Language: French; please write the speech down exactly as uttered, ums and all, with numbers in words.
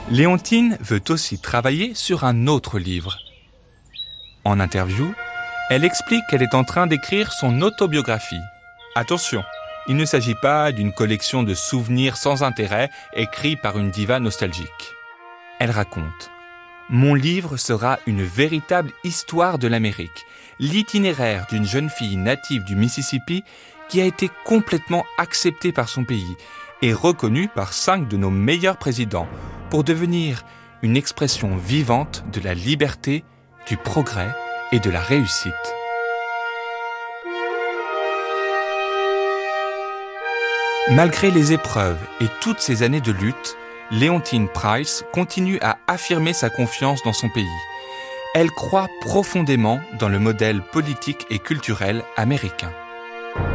Léontine veut aussi travailler sur un autre livre. En interview, elle explique qu'elle est en train d'écrire son autobiographie. Attention, il ne s'agit pas d'une collection de souvenirs sans intérêt écrits par une diva nostalgique. Elle raconte « Mon livre sera une véritable histoire de l'Amérique, l'itinéraire d'une jeune fille native du Mississippi qui a été complètement acceptée par son pays et reconnue par cinq de nos meilleurs présidents pour devenir une expression vivante de la liberté, du progrès et de la réussite. » Malgré les épreuves et toutes ces années de lutte, Léontine Price continue à affirmer sa confiance dans son pays. Elle croit profondément dans le modèle politique et culturel américain.